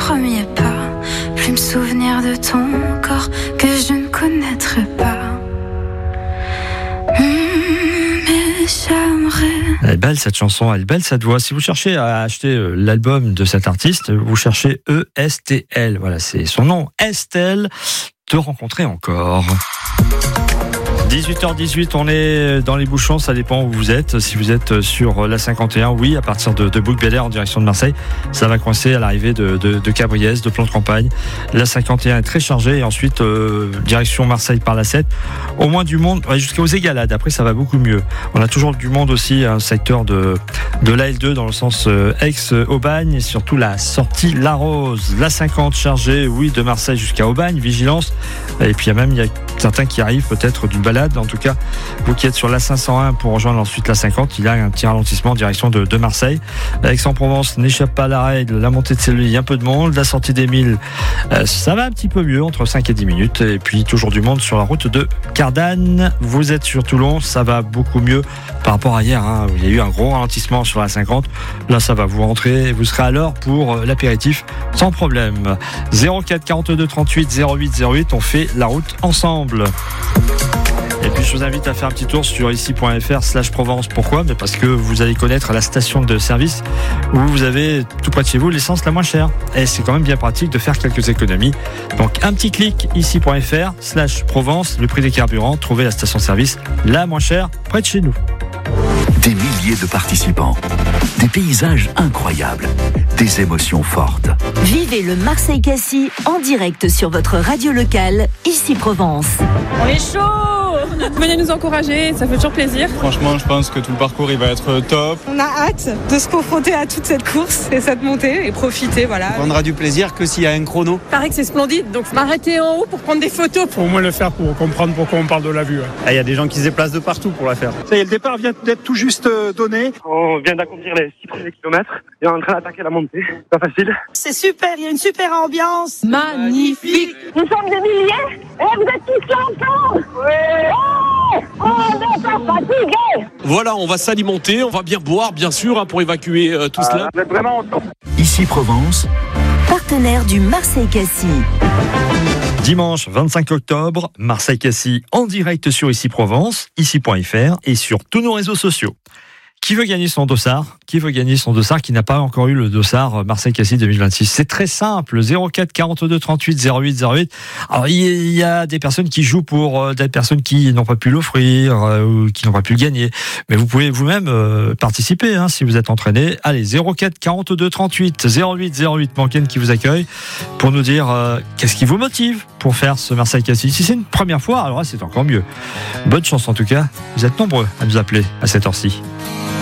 premier pas, plus me souvenir de ton corps que je ne connaîtrai pas. Mais j'aimerais. Elle est belle cette chanson, elle est belle cette voix. Si vous cherchez à acheter l'album de cet artiste, vous cherchez ESTL. Voilà, c'est son nom, Estelle. Te rencontrer encore. 18h18, on est dans les bouchons, ça dépend où vous êtes. Si vous êtes sur la 51, oui, à partir de Bouc-Bel-Air en direction de Marseille, ça va coincer à l'arrivée de Cabriès, de Plan de Campagne. La 51 est très chargée et ensuite direction Marseille par la 7. Au moins du monde, jusqu'aux Égalades. Après, ça va beaucoup mieux. On a toujours du monde aussi, un secteur de l'A L2 dans le sens Aix-Aubagne et surtout la sortie La Rose. La 50 chargée, oui, de Marseille jusqu'à Aubagne, vigilance. Et puis il y a certains qui arrivent peut-être d'une balade. En tout cas, vous qui êtes sur la 501 pour rejoindre ensuite la 50, il y a un petit ralentissement en direction de Marseille. Aix-en-Provence n'échappe pas à la règle. La montée de Célie, un peu de monde. La sortie des Milles, ça va un petit peu mieux, entre 5 et 10 minutes. Et puis toujours du monde sur la route de Cardanne. Vous êtes sur Toulon, ça va beaucoup mieux par rapport à hier, où il y a eu un gros ralentissement sur la 50. Là, ça va, vous rentrez et vous serez à l'heure pour l'apéritif sans problème. 04 42 38 08 08, on fait la route ensemble. Et puis je vous invite à faire un petit tour sur ici.fr/Provence. Pourquoi ? Parce que vous allez connaître la station de service où vous avez tout près de chez vous l'essence la moins chère. Et c'est quand même bien pratique de faire quelques économies. Donc un petit clic ici.fr/Provence, le prix des carburants, trouvez la station de service la moins chère près de chez nous. Des milliers de participants, des paysages incroyables, des émotions fortes. Vivez le Marseille-Cassis en direct sur votre radio locale, ici Provence. On est chaud! Venez nous encourager, ça fait toujours plaisir. Franchement, je pense que tout le parcours il va être top. On a hâte de se confronter à toute cette course et cette montée et profiter, voilà. On prendra du plaisir que s'il y a un chrono. Il paraît que c'est splendide, donc m'arrêter en haut pour prendre des photos. Faut au moins le faire pour comprendre pourquoi on parle de la vue. Il y a des gens qui se déplacent de partout pour la faire. Ça y est, le départ vient d'être tout juste donné. On vient d'accomplir les 6 premiers kilomètres et on est en train d'attaquer la montée. Pas facile. C'est super, il y a une super ambiance. Magnifique. Nous sommes des milliers et vous êtes tous là ensemble. Oui. Oh, on n'est pas fatigués. Voilà, on va s'alimenter, on va bien boire, bien sûr, pour évacuer tout cela. On est vraiment au top. Ici Provence, partenaire du Marseille-Cassis. Dimanche 25 octobre, Marseille-Cassis en direct sur Ici Provence, ici.fr et sur tous nos réseaux sociaux. Qui veut gagner son dossard ? Qui veut gagner son dossard qui n'a pas encore eu le dossard Marseille-Cassis 2026 ? C'est très simple, 04 42 38 08 08. Alors il y a des personnes qui jouent pour des personnes qui n'ont pas pu l'offrir ou qui n'ont pas pu le gagner. Mais vous pouvez vous-même participer si vous êtes entraîné. Allez, 04 42 38 08 08, Manken qui vous accueille pour nous dire qu'est-ce qui vous motive pour faire ce Marseille-Cassis. Si c'est une première fois, alors là c'est encore mieux. Bonne chance en tout cas, vous êtes nombreux à nous appeler à cette heure-ci.